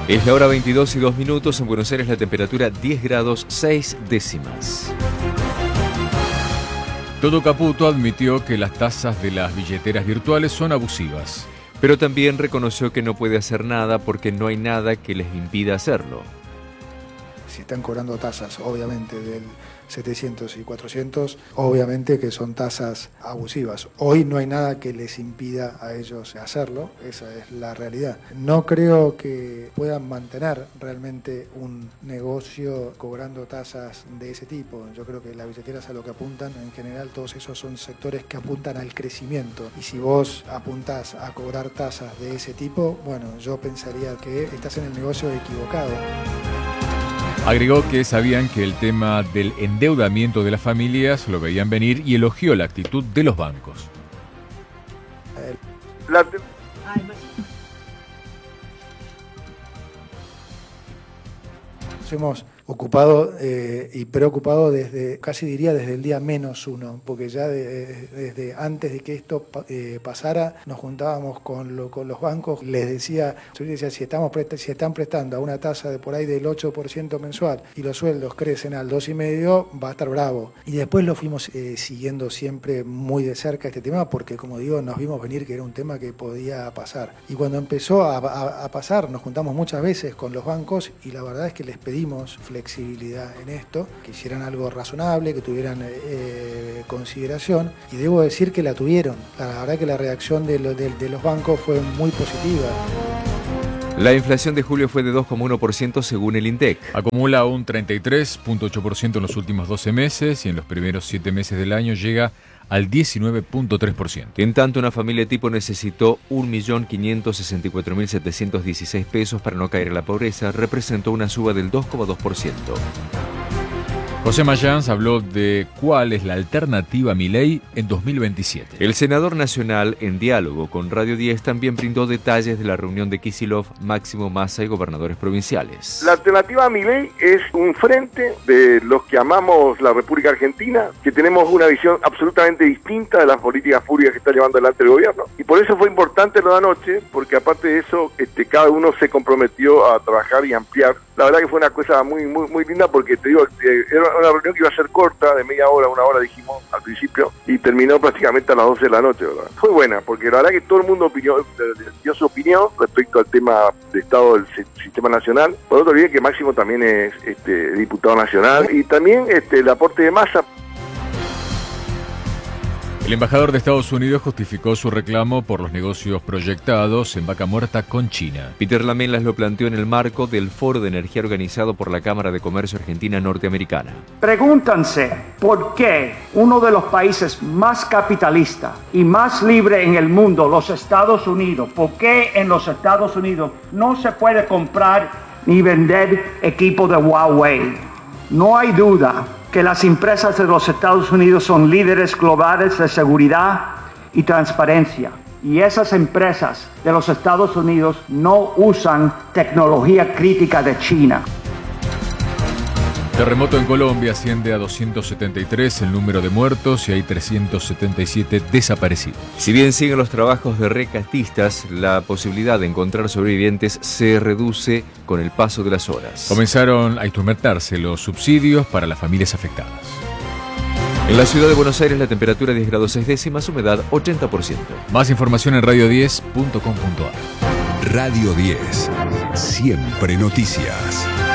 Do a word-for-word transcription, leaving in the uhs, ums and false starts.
Es la hora veintidós y dos minutos. En Buenos Aires la temperatura diez grados seis décimas. Todo Caputo admitió que las tasas de las billeteras virtuales son abusivas. Pero también reconoció que no puede hacer nada porque no hay nada que les impida hacerlo. Si están cobrando tasas, obviamente, del setecientos y cuatrocientos, obviamente que son tasas abusivas. Hoy no hay nada que les impida a ellos hacerlo, esa es la realidad. No creo que puedan mantener realmente un negocio cobrando tasas de ese tipo. Yo creo que las billeteras a lo que apuntan, en general, todos esos son sectores que apuntan al crecimiento. Y si vos apuntás a cobrar tasas de ese tipo, bueno, yo pensaría que estás en el negocio equivocado. Agregó que sabían que el tema del endeudamiento de las familias lo veían venir y elogió la actitud de los bancos. La... Nos hemos ocupado eh, y preocupado desde, casi diría desde el día menos uno, porque ya de, desde antes de que esto eh, pasara, nos juntábamos con, lo, con los bancos, les decía, yo les decía, si, estamos presta, si están prestando a una tasa de por ahí del ocho por ciento mensual y los sueldos crecen al dos coma cinco por ciento, va a estar bravo. Y después lo fuimos eh, siguiendo siempre muy de cerca este tema, porque como digo, nos vimos venir que era un tema que podía pasar. Y cuando empezó a, a, a pasar, nos juntamos muchas veces con los bancos y la verdad es que les pedimos flexibilidad flexibilidad en esto, que hicieran algo razonable, que tuvieran eh, consideración, y debo decir que la tuvieron. La verdad que la reacción de, lo, de, de los bancos fue muy positiva. La inflación de julio fue de dos coma uno por ciento según el INDEC. Acumula un treinta y tres coma ocho por ciento en los últimos doce meses y en los primeros siete meses del año llega al diecinueve coma tres por ciento. En tanto, una familia tipo necesitó un millón quinientos sesenta y cuatro mil setecientos dieciséis pesos para no caer en la pobreza, representó una suba del dos coma dos por ciento. José Mayans habló de cuál es la alternativa a Milei en dos mil veintisiete. El senador nacional, en diálogo con Radio diez, también brindó detalles de la reunión de Kicillof, Máximo Massa y gobernadores provinciales. La alternativa a Milei es un frente de los que amamos la República Argentina, que tenemos una visión absolutamente distinta de las políticas públicas que está llevando adelante el gobierno. Y por eso fue importante lo de anoche, porque aparte de eso, este, cada uno se comprometió a trabajar y ampliar. La verdad que fue una cosa muy muy muy linda, porque te digo, eh, era una reunión que iba a ser corta, de media hora, una hora dijimos al principio, y terminó prácticamente a las doce de la noche, ¿verdad? Fue buena, porque la verdad que todo el mundo opinió, dio su opinión respecto al tema de estado del sistema nacional. Por otro, olviden que Máximo también es este, diputado nacional, y también este, el aporte de Massa. El embajador de Estados Unidos justificó su reclamo por los negocios proyectados en Vaca Muerta con China. Peter Lamelas lo planteó en el marco del Foro de Energía organizado por la Cámara de Comercio Argentina Norteamericana. Pregúntanse por qué uno de los países más capitalistas y más libre en el mundo, los Estados Unidos, por qué en los Estados Unidos no se puede comprar ni vender equipo de Huawei. No hay duda que las empresas de los Estados Unidos son líderes globales de seguridad y transparencia. Y esas empresas de los Estados Unidos no usan tecnología crítica de China. Terremoto en Colombia asciende a doscientos setenta y tres el número de muertos y hay trescientos setenta y siete desaparecidos. Si bien siguen los trabajos de rescatistas, la posibilidad de encontrar sobrevivientes se reduce con el paso de las horas. Comenzaron a instrumentarse los subsidios para las familias afectadas. En la ciudad de Buenos Aires la temperatura diez grados seis décimas, humedad ochenta por ciento. Más información en radio diez punto com punto a r. Radio diez, siempre noticias.